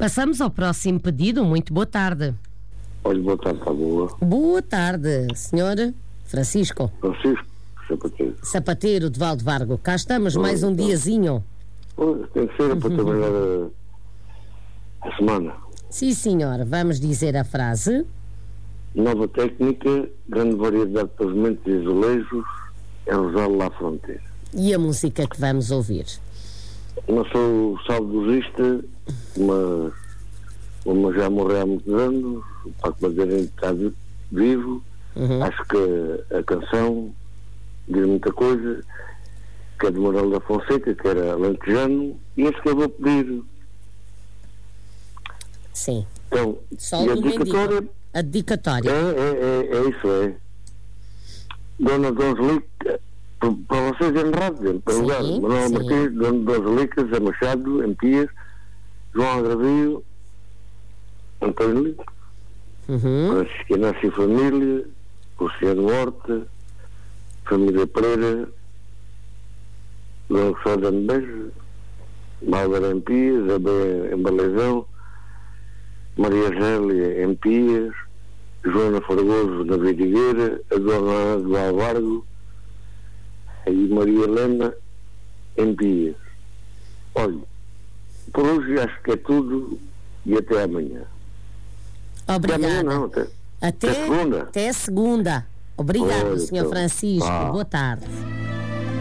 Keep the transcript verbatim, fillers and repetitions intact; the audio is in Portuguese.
Passamos ao próximo pedido. Muito boa tarde. Olha, boa tarde, está boa. Boa tarde, senhor Francisco. Francisco, sapateiro. Sapateiro de Valdevargo. Cá estamos, Oi, mais um então. diazinho. Pois, tem que ser para trabalhar a, a semana. Sim, senhor. Vamos dizer a frase. Nova técnica, grande variedade de pavimentos e azulejos, é Rosal lá à fronteira. E a música que vamos ouvir? Não sou saudosista, mas como já morreu há muitos anos, o Paco Madeira está vivo. Uhum. Acho que a canção diz muita coisa, que é de Manuel da Fonseca, que era alentejano, e esse que eu vou pedir. Sim. Então, Sol e a do dedicatória Mendigo. A dedicatória. é, é, é, é isso, é. Dona Donselica, para vocês é rádio, para Sim, lugar, Manuel sim. Martins, Dona Donselica, Zé Machado, em Pias, João Agravio, António Lito, Uhum. Francisco Inácio e Família, Luciano Horta, Família Pereira, Dona Rossada em Beja, Bárbara em Pias, Abel em Baleizão, Maria Gélia em Pias, Joana Fragoso na Vidigueira, a Dona Ana do Alvargo e Maria Helena em Pias. Olha, por hoje acho que é tudo e até amanhã. Obrigada. Até amanhã não, até, Até, até segunda. Até segunda. Obrigado, Olha, senhor então, Francisco. vá. Boa tarde.